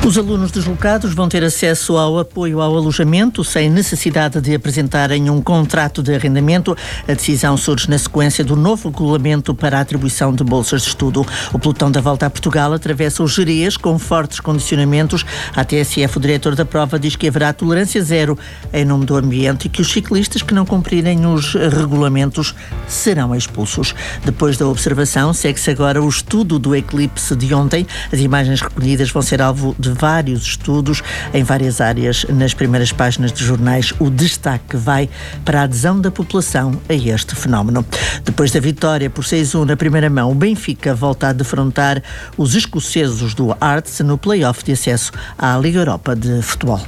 Os alunos deslocados vão ter acesso ao apoio ao alojamento sem necessidade de apresentarem um contrato de arrendamento. A decisão surge na sequência do novo regulamento para a atribuição de bolsas de estudo. O pelotão da Volta a Portugal atravessa o Gerês com fortes condicionamentos. A TSF, o diretor da prova, diz que haverá tolerância zero em nome do ambiente e que os ciclistas que não cumprirem os regulamentos serão expulsos. Depois da observação, segue-se agora o estudo do eclipse de ontem. As imagens recolhidas vão ser alvo de vários estudos em várias áreas. Nas primeiras páginas de jornais, o destaque vai para a adesão da população a este fenómeno. Depois da vitória por 6-1 na primeira mão, o Benfica volta a defrontar os escoceses do Hearts no play-off de acesso à Liga Europa de Futebol.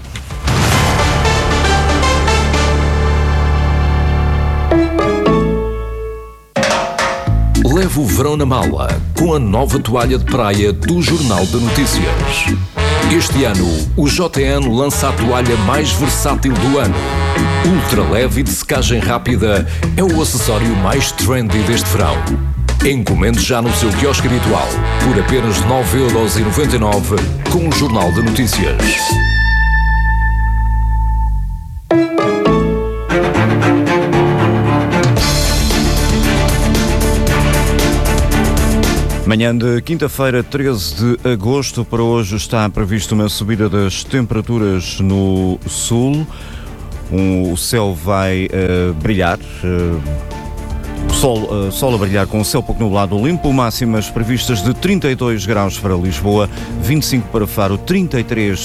Leve o verão na mala com a nova toalha de praia do Jornal de Notícias. Este ano, o JN lança a toalha mais versátil do ano. Ultra leve e de secagem rápida é o acessório mais trendy deste verão. Encomende já no seu quiosque habitual por apenas 9,99€ com o Jornal de Notícias. Manhã de quinta-feira, 13 de agosto, para hoje está prevista uma subida das temperaturas no sul. O céu vai brilhar, sol a brilhar com o céu pouco nublado limpo, máximas previstas de 32 graus para Lisboa, 25 para Faro, 33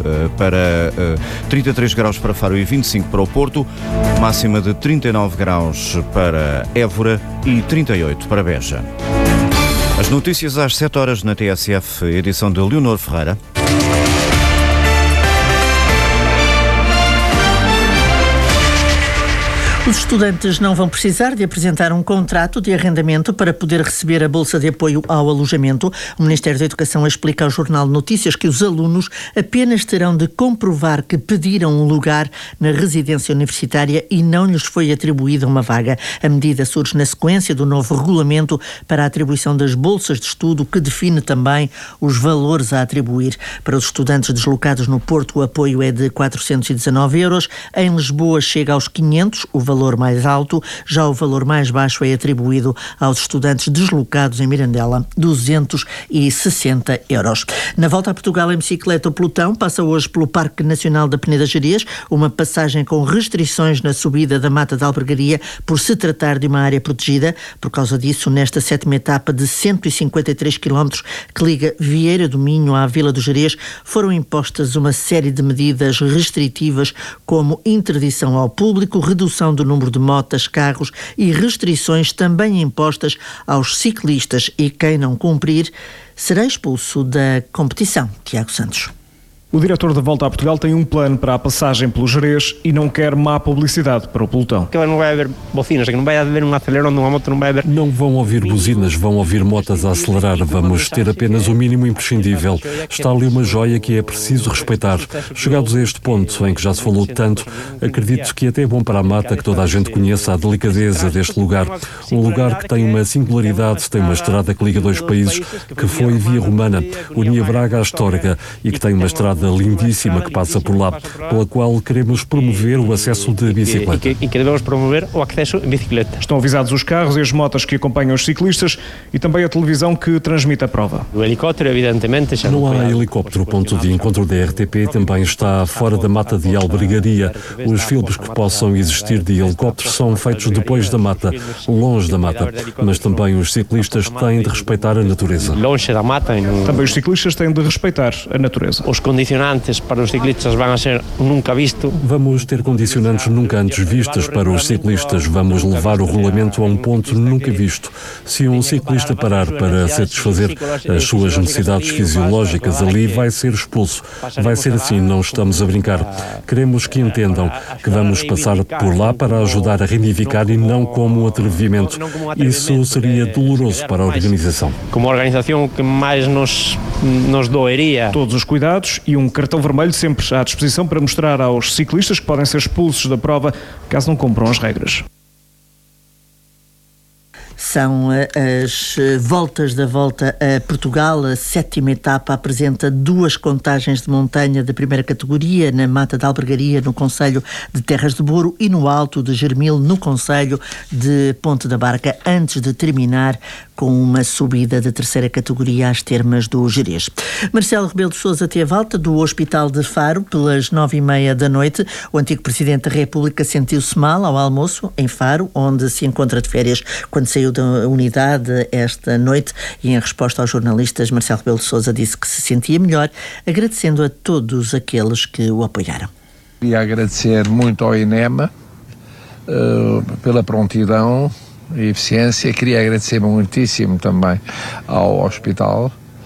graus para Faro e 25 para o Porto, máxima de 39 graus para Évora e 38 para Beja. As notícias às 7 horas na TSF, edição de Leonor Ferreira. Os estudantes não vão precisar de apresentar um contrato de arrendamento para poder receber a bolsa de apoio ao alojamento. O Ministério da Educação explica ao Jornal de Notícias que os alunos apenas terão de comprovar que pediram um lugar na residência universitária e não lhes foi atribuída uma vaga. A medida surge na sequência do novo regulamento para a atribuição das bolsas de estudo, que define também os valores a atribuir. Para os estudantes deslocados no Porto, o apoio é de 419€. Em Lisboa chega aos 500, o valor mais alto. Já o valor mais baixo é atribuído aos estudantes deslocados em Mirandela, 260€. Na Volta a Portugal em bicicleta, o pelotão passa hoje pelo Parque Nacional da Peneda Gerês, uma passagem com restrições na subida da Mata da Albergaria por se tratar de uma área protegida. Por causa disso, nesta 7ª etapa de 153 km que liga Vieira do Minho à Vila do Gerês, foram impostas uma série de medidas restritivas, como interdição ao público, redução do número de motas, carros e restrições também impostas aos ciclistas, e quem não cumprir será expulso da competição. Tiago Santos. O diretor da Volta a Portugal tem um plano para a passagem pelo Gerês e não quer má publicidade para o pelotão. Não vai haver bocinas, que não vai haver um acelerão de uma moto, não vai haver... Não vão ouvir buzinas, vão ouvir motas a acelerar. Vamos ter apenas o mínimo imprescindível. Está ali uma joia que é preciso respeitar. Chegados a este ponto em que já se falou tanto, acredito que até é bom para a mata que toda a gente conheça a delicadeza deste lugar. Um lugar que tem uma singularidade, tem uma estrada que liga dois países, que foi via romana, unia Braga à Astorga, e que tem uma estrada lindíssima que passa por lá, pela qual queremos promover o acesso de bicicleta. E que devemos promover o acesso em bicicleta. Estão avisados os carros e as motas que acompanham os ciclistas e também a televisão que transmite a prova. O helicóptero, evidentemente, já não há helicóptero. O ponto de encontro da RTP também está fora da Mata de Albergaria. Os filmes que possam existir de helicópteros são feitos depois da mata, longe da mata, mas também os ciclistas têm de respeitar a natureza. Longe da mata. Também os ciclistas têm de respeitar a natureza. Os condicionantes para os ciclistas vão ser nunca visto. Vamos ter condicionantes nunca antes vistas para os ciclistas. Vamos levar o regulamento a um ponto nunca visto. Se um ciclista parar para satisfazer as suas necessidades fisiológicas ali, vai ser expulso. Vai ser assim, não estamos a brincar. Queremos que entendam que vamos passar por lá para ajudar a reivindicar e não como um atrevimento. Isso seria doloroso para a organização. Como a organização que mais nos doeria. Todos os cuidados e um cartão vermelho sempre à disposição para mostrar aos ciclistas que podem ser expulsos da prova caso não cumpram as regras. São as voltas da Volta a Portugal. A 7ª etapa apresenta 2 contagens de montanha de primeira categoria na Mata da Albergaria, no concelho de Terras de Boro, e no Alto de Germil, no concelho de Ponte da Barca, antes de terminar com uma subida de 3ª categoria às termas do Gerês. Marcelo Rebelo de Sousa teve alta do Hospital de Faro pelas 9h30 da noite. O antigo Presidente da República sentiu-se mal ao almoço em Faro, onde se encontra de férias quando saiu da unidade esta noite, e em resposta aos jornalistas, Marcelo Rebelo de Sousa disse que se sentia melhor, agradecendo a todos aqueles que o apoiaram. Queria agradecer muito ao INEMA pela prontidão e eficiência. Queria agradecer muitíssimo também ao hospital,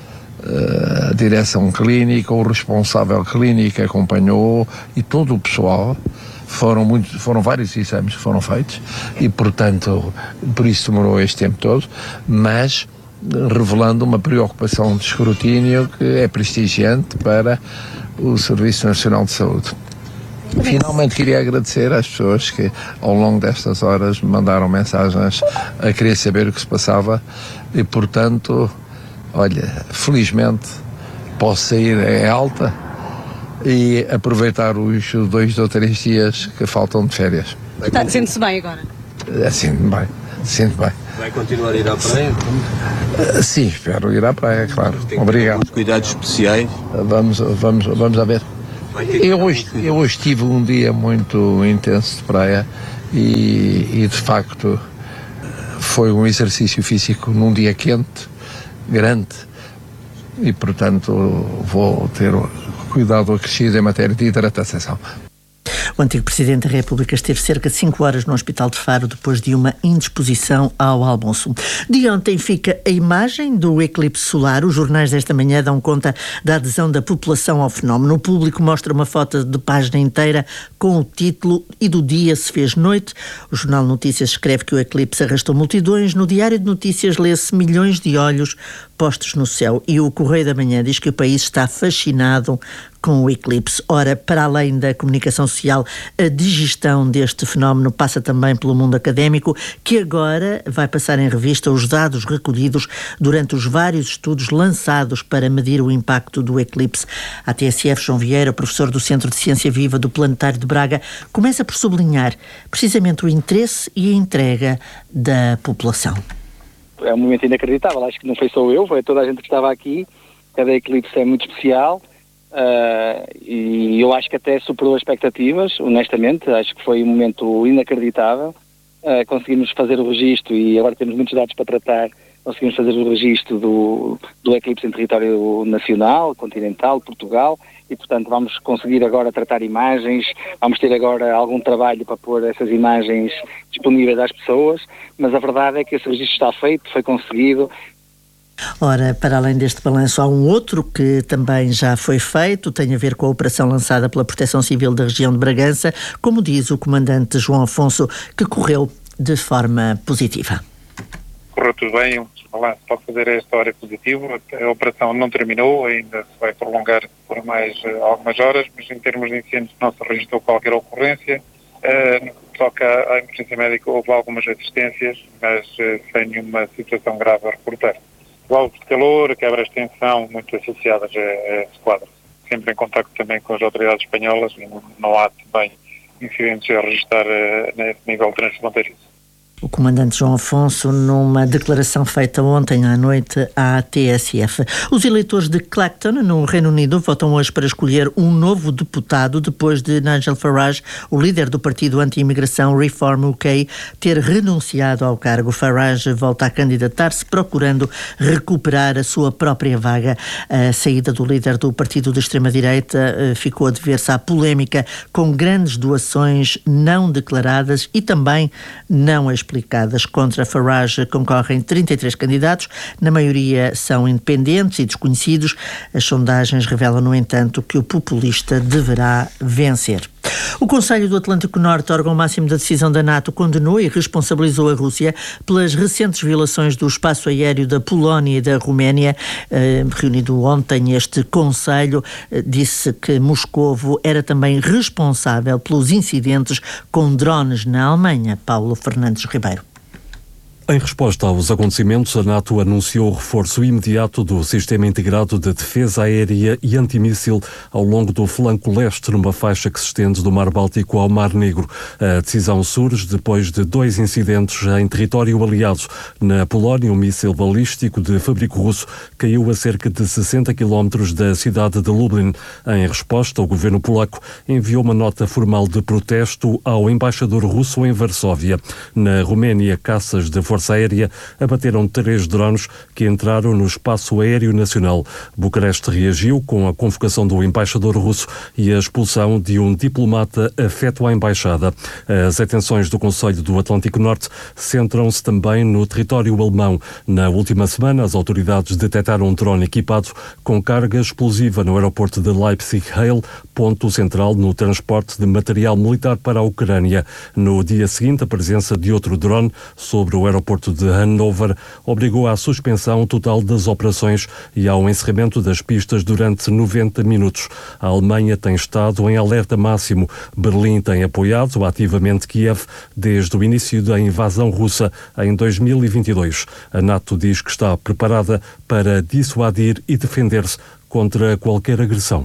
a direção clínica, o responsável clínico acompanhou, e todo o pessoal. Foram vários exames que foram feitos e, portanto, por isso demorou este tempo todo, mas revelando uma preocupação de escrutínio que é prestigiante para o Serviço Nacional de Saúde. Finalmente queria agradecer às pessoas que ao longo destas horas me mandaram mensagens a querer saber o que se passava e, portanto, olha, felizmente posso sair em alta e aproveitar os 2 ou 3 dias que faltam de férias. Sente-se bem agora? Sinto bem. Vai continuar a ir à praia? Sim, espero ir à praia, claro. Obrigado. Cuidados especiais? Vamos a ver. Eu hoje tive um dia muito intenso de praia e de facto foi um exercício físico num dia quente, grande, e portanto vou ter cuidado acrescido em matéria de hidratação. O antigo Presidente da República esteve cerca de 5 horas no Hospital de Faro depois de uma indisposição ao almoço. De ontem fica a imagem do eclipse solar. Os jornais desta manhã dão conta da adesão da população ao fenómeno. O Público mostra uma foto de página inteira com o título "E do dia se fez noite". O Jornal Notícias escreve que o eclipse arrastou multidões. No Diário de Notícias lê-se milhões de olhos postos no céu. E o Correio da Manhã diz que o país está fascinado com o eclipse. Ora, para além da comunicação social, a digestão deste fenómeno passa também pelo mundo académico, que agora vai passar em revista os dados recolhidos durante os vários estudos lançados para medir o impacto do eclipse. A TSF, João Vieira, professor do Centro de Ciência Viva do Planetário de Braga, começa por sublinhar precisamente o interesse e a entrega da população. É um momento inacreditável, acho que não foi só eu, foi toda a gente que estava aqui. Cada eclipse é muito especial. E eu acho que até superou as expectativas, honestamente. Acho que foi um momento inacreditável. Conseguimos fazer o registro, e agora temos muitos dados para tratar. Conseguimos fazer o registro do eclipse em território nacional, continental, Portugal, e portanto vamos conseguir agora tratar imagens, vamos ter agora algum trabalho para pôr essas imagens disponíveis às pessoas, mas a verdade é que esse registro está feito, foi conseguido. Ora, para além deste balanço, há um outro que também já foi feito, tem a ver com a operação lançada pela Proteção Civil da região de Bragança, como diz o comandante João Afonso, que correu de forma positiva. Correu tudo bem, o balanço pode fazer a história positivo. A operação não terminou, ainda se vai prolongar por mais algumas horas, mas em termos de incêndios não se registrou qualquer ocorrência. No que toca à emergência médica, houve algumas assistências, mas sem nenhuma situação grave a reportar. Valves de calor, quebras de tensão, muito associadas a esse quadro. Sempre em contacto também com as autoridades espanholas, não há também incidentes a registrar nesse nível transfronteiriço. O comandante João Afonso, numa declaração feita ontem à noite à TSF. Os eleitores de Clacton, no Reino Unido, votam hoje para escolher um novo deputado depois de Nigel Farage, o líder do partido anti-imigração Reform UK, ter renunciado ao cargo. Farage volta a candidatar-se, procurando recuperar a sua própria vaga. A saída do líder do partido de extrema-direita ficou a dever-se à polémica com grandes doações não declaradas e também não explicadas. Contra Farage concorrem 33 candidatos, na maioria são independentes e desconhecidos. As sondagens revelam, no entanto, que o populista deverá vencer. O Conselho do Atlântico Norte, órgão máximo da decisão da NATO, condenou e responsabilizou a Rússia pelas recentes violações do espaço aéreo da Polónia e da Roménia. Reunido ontem, este Conselho disse que Moscovo era também responsável pelos incidentes com drones na Alemanha. Paulo Fernandes Ribeiro. Em resposta aos acontecimentos, a NATO anunciou o reforço imediato do Sistema Integrado de Defesa Aérea e Antimíssil ao longo do flanco leste, numa faixa que se estende do Mar Báltico ao Mar Negro. A decisão surge depois de 2 incidentes em território aliado. Na Polónia, um míssil balístico de fabrico russo caiu a cerca de 60 quilómetros da cidade de Lublin. Em resposta, o governo polaco enviou uma nota formal de protesto ao embaixador russo em Varsóvia. Na Roménia, caças de Força Aérea abateram 3 drones que entraram no espaço aéreo nacional. Bucareste reagiu com a convocação do embaixador russo e a expulsão de um diplomata afeto à embaixada. As atenções do Conselho do Atlântico Norte centram-se também no território alemão. Na última semana, as autoridades detectaram um drone equipado com carga explosiva no aeroporto de Leipzig-Halle, ponto central no transporte de material militar para a Ucrânia. No dia seguinte, a presença de outro drone sobre o aeroporto de Hannover obrigou à suspensão total das operações e ao encerramento das pistas durante 90 minutos. A Alemanha tem estado em alerta máximo. Berlim tem apoiado ativamente Kiev desde o início da invasão russa em 2022. A NATO diz que está preparada para dissuadir e defender-se contra qualquer agressão.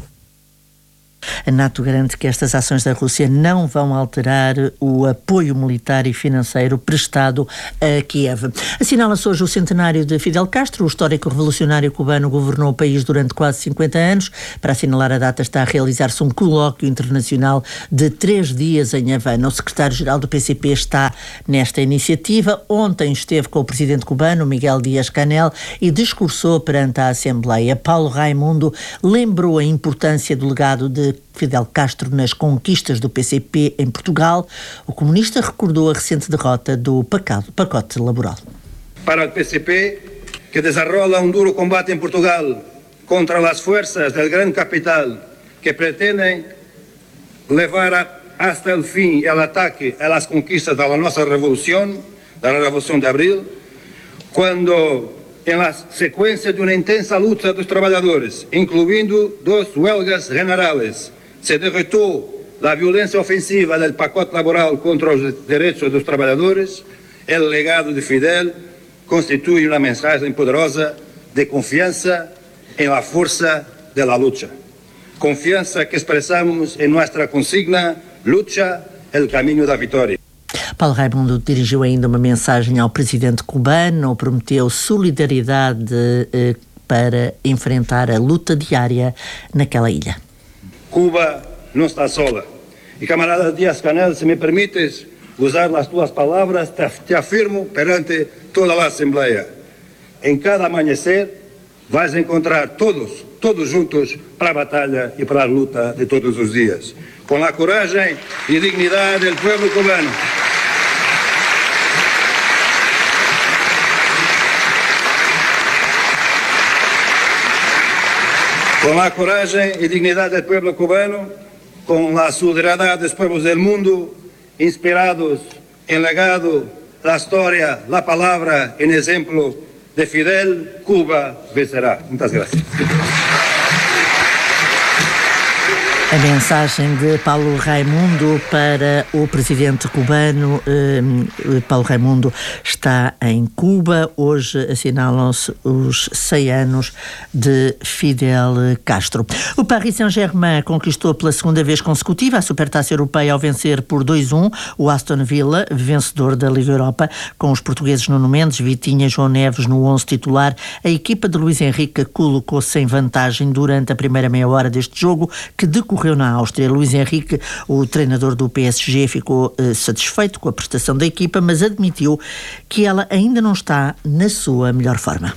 A NATO garante que estas ações da Rússia não vão alterar o apoio militar e financeiro prestado a Kiev. Assinala-se hoje o centenário de Fidel Castro. O histórico revolucionário cubano governou o país durante quase 50 anos. Para assinalar a data está a realizar-se um colóquio internacional de 3 dias em Havana. O secretário-geral do PCP está nesta iniciativa. Ontem esteve com o presidente cubano, Miguel Díaz-Canel, e discursou perante a Assembleia. Paulo Raimundo lembrou a importância do legado de Fidel Castro nas conquistas do PCP em Portugal. O comunista recordou a recente derrota do pacote laboral. Para o PCP, que desarrolla um duro combate em Portugal contra as forças do grande capital que pretendem levar hasta o fim o ataque às conquistas da nossa revolução, da Revolução de Abril, quando em la sequência de uma intensa luta dos trabalhadores, incluindo 2 huelgas generales, se derrotou a violência ofensiva do pacote laboral contra os direitos dos trabalhadores, o legado de Fidel constitui uma mensagem poderosa de confiança em la força de la lucha. Confiança que expressamos em nossa consigna, lucha, el caminho da vitória. Paulo Raimundo dirigiu ainda uma mensagem ao presidente cubano, prometeu solidariedade para enfrentar a luta diária naquela ilha. Cuba não está sola. E camarada Díaz-Canel, se me permites usar as tuas palavras, te afirmo perante toda a Assembleia. Em cada amanhecer vais encontrar todos juntos para a batalha e para a luta de todos os dias. Com a coragem e dignidade do povo cubano. Com a coragem e dignidade do povo cubano, com a solidariedade dos povos do mundo, inspirados em legado, a história, a palavra, em exemplo de Fidel, Cuba vencerá. Muitas graças. A mensagem de Paulo Raimundo para o presidente cubano. Paulo Raimundo está em Cuba. Hoje assinalam-se os 100 anos de Fidel Castro. O Paris Saint-Germain conquistou pela segunda vez consecutiva a Supertaça Europeia ao vencer por 2-1 o Aston Villa, vencedor da Liga Europa, com os portugueses Nuno Mendes, Vitinha e João Neves no 11 titular. A equipa de Luís Henrique colocou-se em vantagem durante a primeira meia hora deste jogo, que decorreu na Áustria. Luís Henrique, o treinador do PSG, ficou satisfeito com a prestação da equipa, mas admitiu que ela ainda não está na sua melhor forma.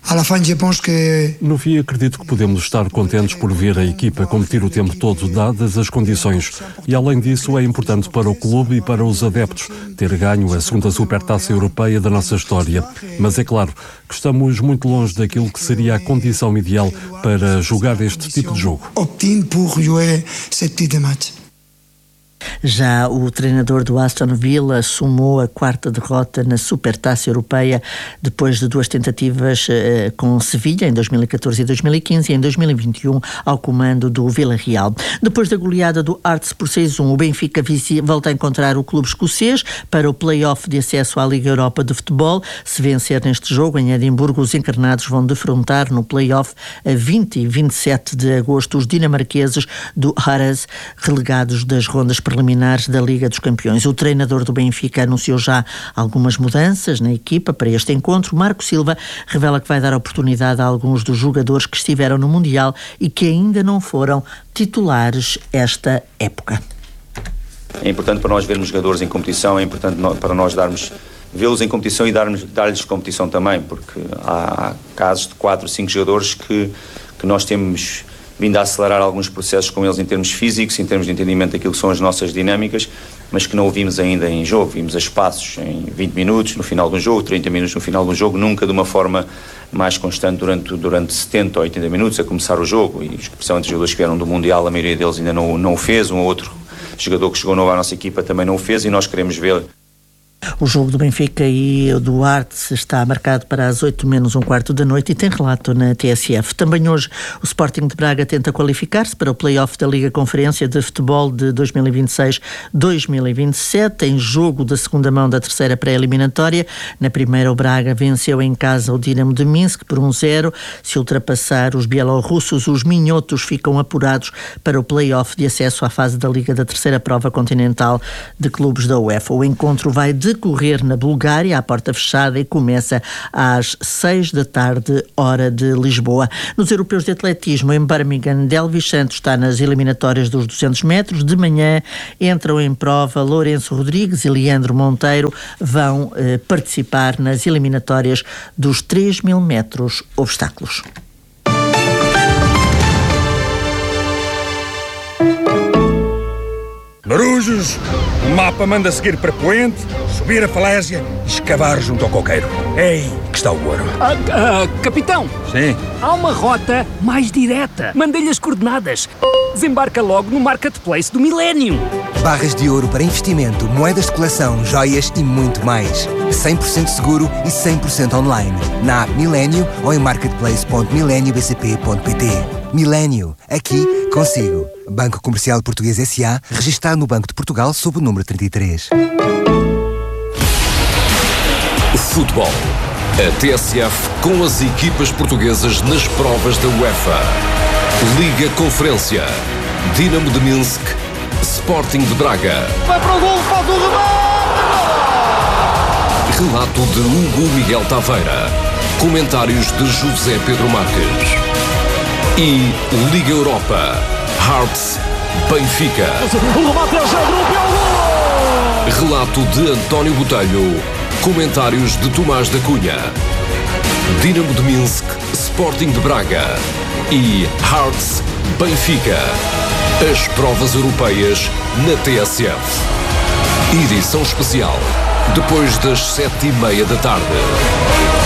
No fim, acredito que podemos estar contentes por ver a equipa competir o tempo todo, dadas as condições. E, além disso, é importante para o clube e para os adeptos ter ganho a segunda Supertaça Europeia da nossa história. Mas é claro que estamos muito longe daquilo que seria a condição ideal para jogar este tipo de jogo. Já o treinador do Aston Villa somou a 4ª derrota na Supertaça Europeia depois de 2 tentativas com Sevilha em 2014 e 2015 e em 2021 ao comando do Villarreal. Depois da goleada do Hearts por 6-1, o Benfica volta a encontrar o clube escocês para o play-off de acesso à Liga Europa de Futebol. Se vencer neste jogo em Edimburgo, os encarnados vão defrontar no play-off a 20 e 27 de agosto os dinamarqueses do Hearts, relegados das rondas preliminares da Liga dos Campeões. O treinador do Benfica anunciou já algumas mudanças na equipa para este encontro. Marco Silva revela que vai dar oportunidade a alguns dos jogadores que estiveram no Mundial e que ainda não foram titulares esta época. É importante para nós vermos jogadores em competição, é importante para nós vê-los em competição e dar-lhes competição também, porque há casos de 4 ou 5 jogadores que nós temos vindo a acelerar alguns processos com eles em termos físicos, em termos de entendimento daquilo que são as nossas dinâmicas, mas que não o vimos ainda em jogo. Vimos a espaços em 20 minutos no final do jogo, 30 minutos no final do jogo, nunca de uma forma mais constante durante 70 ou 80 minutos a começar o jogo. E especialmente os jogadores que vieram do Mundial, a maioria deles ainda não o fez. Um ou outro jogador que chegou novo à nossa equipa também não o fez e nós queremos ver. O jogo do Benfica e do Hearts está marcado para as 8:45 da noite e tem relato na TSF. Também hoje o Sporting de Braga tenta qualificar-se para o play-off da Liga Conferência de Futebol de 2026-2027, em jogo da segunda mão da terceira pré-eliminatória. Na primeira, o Braga venceu em casa o Dinamo de Minsk por 1-0. Se ultrapassar os bielorrussos, os minhotos ficam apurados para o play-off de acesso à fase da Liga da terceira prova continental de clubes da UEFA. O encontro vai decorrer na Bulgária, à porta fechada, e começa às 6 da tarde, hora de Lisboa. Nos europeus de atletismo, em Birmingham, Delvis Santos está nas eliminatórias dos 200 metros. De manhã entram em prova Lourenço Rodrigues e Leandro Monteiro, vão participar nas eliminatórias dos 3.000 metros obstáculos. Narujos, o mapa manda seguir para Poente, subir a falésia e escavar junto ao coqueiro. Ei, que está o ouro. Capitão! Sim? Há uma rota mais direta. Mandei-lhe as coordenadas. Desembarca logo no Marketplace do Millennium. Barras de ouro para investimento, moedas de coleção, joias e muito mais. 100% seguro e 100% online. Na app Millennium ou em marketplace.millenniumbcp.pt. Millennium, aqui consigo. Banco Comercial Português S.A., registado no Banco de Portugal sob o número 33. Futebol. A TSF com as equipas portuguesas nas provas da UEFA. Liga Conferência. Dinamo de Minsk. Sporting de Braga. Vai para o gol, faz o remate! Relato de Hugo Miguel Taveira. Comentários de José Pedro Marques. E Liga Europa. Hearts, Benfica. O remate é o relato de António Botelho. Comentários de Tomás da Cunha. Dinamo de Minsk, Sporting de Braga. E Hearts, Benfica. As provas europeias na TSF. Edição especial, depois das 7:30 da tarde.